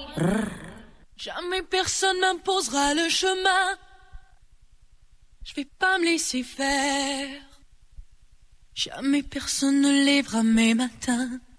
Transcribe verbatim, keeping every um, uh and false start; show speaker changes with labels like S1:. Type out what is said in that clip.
S1: Jamais personne m'imposera le chemin. Je vais pas me laisser faire. Jamais personne ne lèvera mes matins.